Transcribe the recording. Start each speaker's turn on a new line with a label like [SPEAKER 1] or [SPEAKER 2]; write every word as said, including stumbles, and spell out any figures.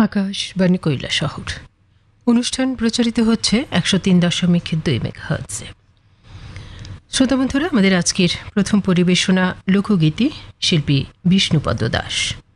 [SPEAKER 1] আকাশবাণী কৈলাসহর অনুষ্ঠান প্রচারিত হচ্ছে একশো তিন দশমিক দুই মেগাহার্টজে। শ্রোতা বন্ধুরা, আমাদের আজকের প্রথম পরিবেশনা লোকগীতি, শিল্পী বিষ্ণুপদ দাস।